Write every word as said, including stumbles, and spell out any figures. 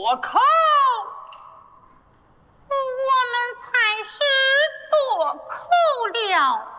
夺口， 我们才是夺口了。